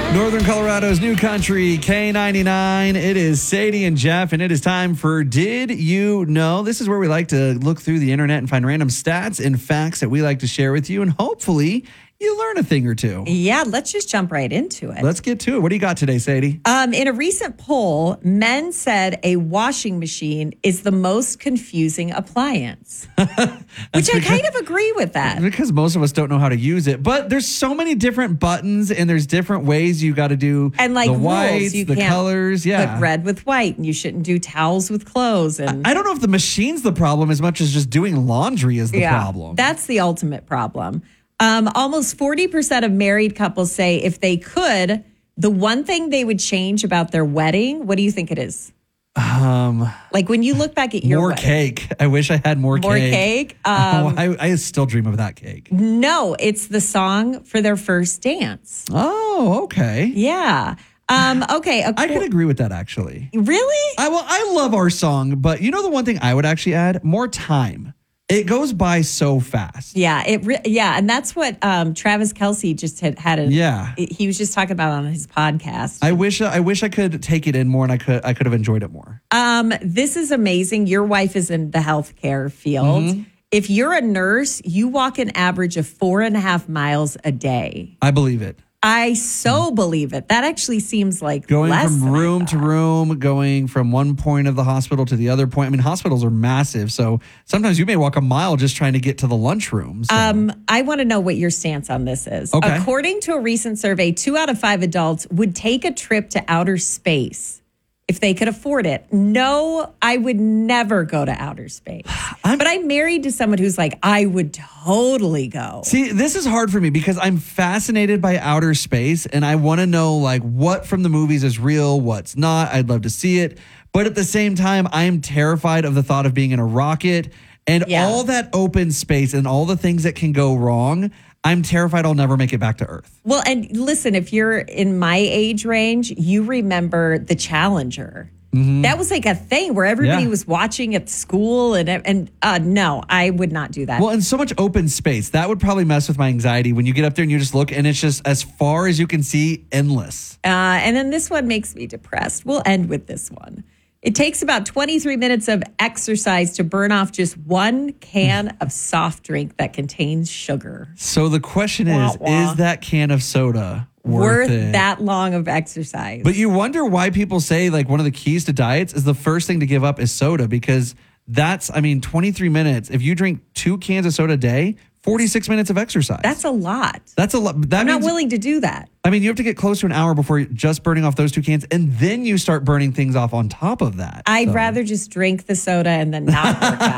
Northern Colorado's new country, K99. It is Sadie and Jeff, and it is time for Did You Know? This is where we like to look through the internet and find random stats and facts that we like to share with you, and hopefully you learn a thing or two. Yeah, let's just jump right into it. Let's get to it. What do you got today, Sadie? In a recent poll, men said a washing machine is the most confusing appliance, which I kind of agree with that. Because most of us don't know how to use it, but there's so many different buttons and there's different ways you got to do And like the rules, whites, you the can't colors. Yeah. put red with white, and you shouldn't do towels with clothes. And I don't know if the machine's the problem as much as just doing laundry is the problem. That's the ultimate problem. Almost 40% of married couples say if they could, the one thing they would change about their wedding, what do you think it is? Like when you look back at your more wedding. cake. I wish I had more cake. More cake? I still dream of that cake. No, it's the song for their first dance. Oh, okay. Yeah. Okay. I could agree with that, actually. Really? I love our song, but you know the one thing I would actually add? More time. It goes by so fast. Yeah, and that's what Travis Kelce just had. He was just talking about on his podcast. I wish I could take it in more, and I could have enjoyed it more. This is amazing. Your wife is in the healthcare field. Mm-hmm. If you're a nurse, you walk an average of 4.5 miles a day. I believe it. I so believe it. That actually seems like going less from room to room, going from one point of the hospital to the other point. I mean, hospitals are massive, so sometimes you may walk a mile just trying to get to the lunchroom. So. I want to know what your stance on this is. Okay. According to a recent survey, 2 out of 5 adults would take a trip to outer space if they could afford it. No, I would never go to outer space. But I'm married to someone who's like, I would totally go. See, this is hard for me because I'm fascinated by outer space and I want to know like what from the movies is real, what's not. I'd love to see it. But at the same time, I am terrified of the thought of being in a rocket and all that open space and all the things that can go wrong. I'm terrified I'll never make it back to Earth. Well, and listen, if you're in my age range, you remember the Challenger. Mm-hmm. That was like a thing where everybody was watching at school. And no, I would not do that. Well, and so much open space. That would probably mess with my anxiety when you get up there and you just look and it's just as far as you can see, endless. And then this one makes me depressed. We'll end with this one. It takes about 23 minutes of exercise to burn off just 1 can of soft drink that contains sugar. So the question is that can of soda worth it? That long of exercise? But you wonder why people say like one of the keys to diets is the first thing to give up is soda because 23 minutes. If you drink 2 cans of soda a day, 46 minutes of exercise. That's a lot. That's a lot. I'm not willing to do that. I mean, you have to get close to an hour before just burning off those 2 cans, and then you start burning things off on top of that. I'd rather just drink the soda and then not work out.